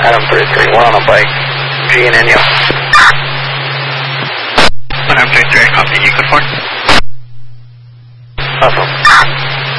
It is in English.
Adam 33, one on a bike, G and Inyo. Adam 33, copy, you conform. Awesome.